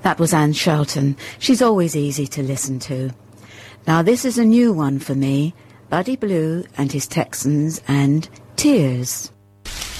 That was Anne Shelton. She's always easy to listen to. Now this is a new one for me, Buddy Blue and his Texans and Tears.